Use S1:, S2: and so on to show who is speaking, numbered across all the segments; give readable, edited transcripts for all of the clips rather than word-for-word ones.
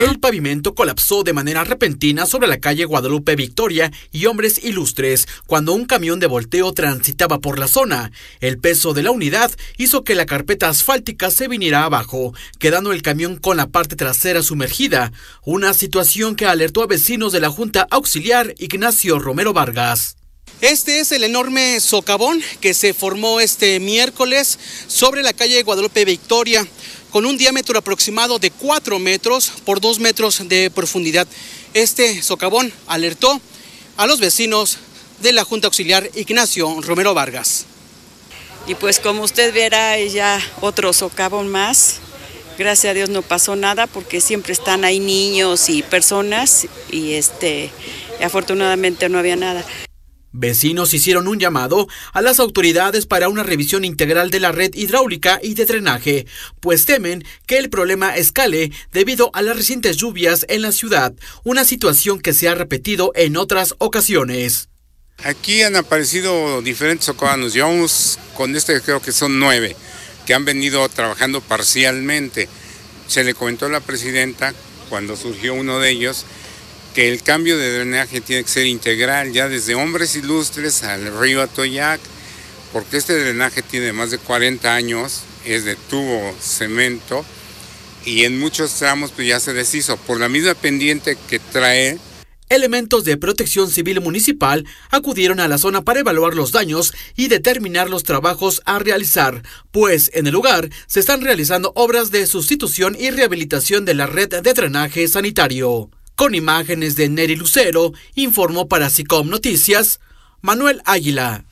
S1: El pavimento colapsó de manera repentina sobre la calle Guadalupe Victoria y Hombres Ilustres cuando un camión de volteo transitaba por la zona. El peso de la unidad hizo que la carpeta asfáltica se viniera abajo, quedando el camión con la parte trasera sumergida, una situación que alertó a vecinos de la Junta Auxiliar Ignacio Romero Vargas. Este es el enorme socavón que se formó este miércoles sobre la calle Guadalupe Victoria, con un diámetro aproximado de 4 metros por 2 metros de profundidad. Este socavón alertó a los vecinos de la Junta Auxiliar Ignacio Romero Vargas.
S2: Y pues como usted verá, ya otro socavón más. Gracias a Dios no pasó nada porque siempre están ahí niños y personas y afortunadamente no había nada.
S1: Vecinos hicieron un llamado a las autoridades para una revisión integral de la red hidráulica y de drenaje, pues temen que el problema escale debido a las recientes lluvias en la ciudad, una situación que se ha repetido en otras ocasiones.
S3: Aquí han aparecido diferentes socavanos, llevamos con creo que son 9, que han venido trabajando parcialmente. Se le comentó a la presidenta, cuando surgió uno de ellos, que el cambio de drenaje tiene que ser integral, ya desde Hombres Ilustres al río Atoyac, porque este drenaje tiene más de 40 años, es de tubo cemento, y en muchos tramos pues ya se deshizo, por la misma pendiente que trae.
S1: Elementos de Protección Civil Municipal acudieron a la zona para evaluar los daños y determinar los trabajos a realizar, pues en el lugar se están realizando obras de sustitución y rehabilitación de la red de drenaje sanitario. Con imágenes de Neri Lucero, informó para SICOM Noticias, Manuel Águila.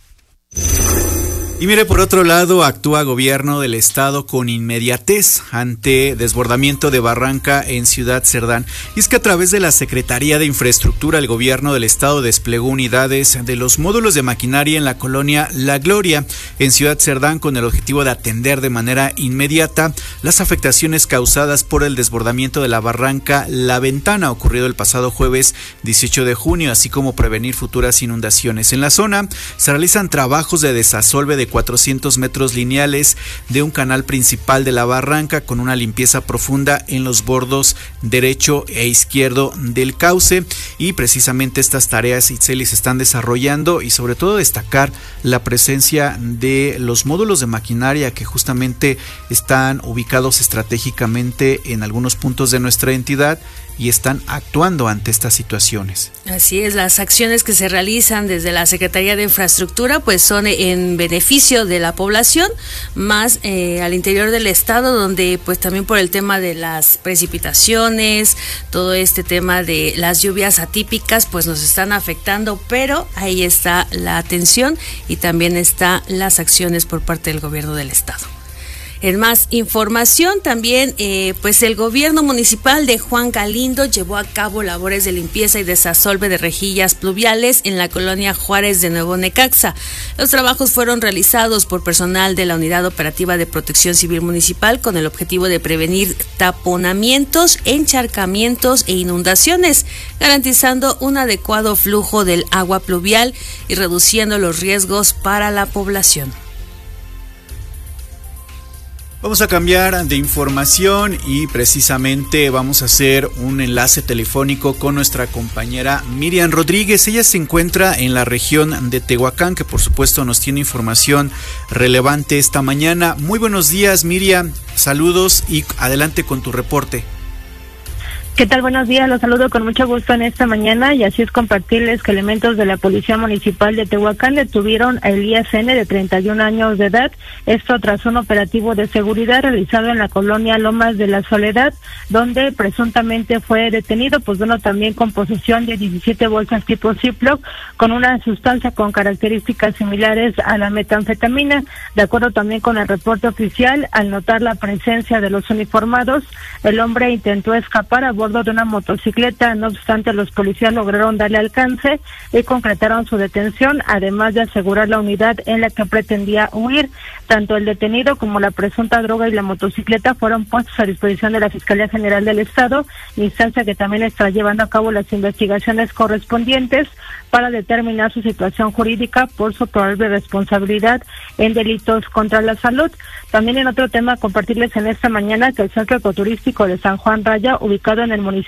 S4: Y mire, por otro lado, actúa gobierno del estado con inmediatez ante desbordamiento de barranca en Ciudad Cerdán. Y es que a través de la Secretaría de Infraestructura, el gobierno del estado desplegó unidades de los módulos de maquinaria en la colonia La Gloria, en Ciudad Cerdán, con el objetivo de atender de manera inmediata las afectaciones causadas por el desbordamiento de la barranca La Ventana, ocurrido el pasado jueves 18 de junio, así como prevenir futuras inundaciones. En la zona se realizan trabajos de desasolve de 400 metros lineales de un canal principal de la barranca, con una limpieza profunda en los bordos derecho e izquierdo del cauce, y precisamente estas tareas, Itzeli, se están desarrollando, y sobre todo destacar la presencia de los módulos de maquinaria que justamente están ubicados estratégicamente en algunos puntos de nuestra entidad y están actuando ante estas situaciones.
S5: Así es, las acciones que se realizan desde la Secretaría de Infraestructura pues son en beneficio de la población, más al interior del estado, donde pues también por el tema de las precipitaciones, todo este tema de las lluvias atípicas pues nos están afectando, pero ahí está la atención y también está las acciones por parte del gobierno del estado. En más información también, pues el gobierno municipal de Juan Galindo llevó a cabo labores de limpieza y desasolve de rejillas pluviales en la colonia Juárez de Nuevo Necaxa. Los trabajos fueron realizados por personal de la Unidad Operativa de Protección Civil Municipal con el objetivo de prevenir taponamientos, encharcamientos e inundaciones, garantizando un adecuado flujo del agua pluvial y reduciendo los riesgos para la población.
S4: Vamos a cambiar de información y precisamente vamos a hacer un enlace telefónico con nuestra compañera Miriam Rodríguez. Ella se encuentra en la región de Tehuacán, que por supuesto nos tiene información relevante esta mañana. Muy buenos días, Miriam. Saludos y adelante con tu reporte.
S6: ¿Qué tal? Buenos días, los saludo con mucho gusto en esta mañana y así es compartirles que elementos de la Policía Municipal de Tehuacán detuvieron a Elías N. de 31 años de edad, esto tras un operativo de seguridad realizado en la colonia Lomas de la Soledad, donde presuntamente fue detenido, pues bueno, también con posesión de 17 bolsas tipo Ziploc con una sustancia con características similares a la metanfetamina. De acuerdo también con el reporte oficial, al notar la presencia de los uniformados, el hombre intentó escapar a bordo de una motocicleta. No obstante, los policías lograron darle alcance y concretaron su detención, además de asegurar la unidad en la que pretendía huir. Tanto el detenido como la presunta droga y la motocicleta fueron puestos a disposición de la Fiscalía General del Estado, instancia que también está llevando a cabo las investigaciones correspondientes para determinar su situación jurídica por su probable responsabilidad en delitos contra la salud. También en otro tema, compartirles en esta mañana que el centro ecoturístico de San Juan Raya, ubicado en el del municipio.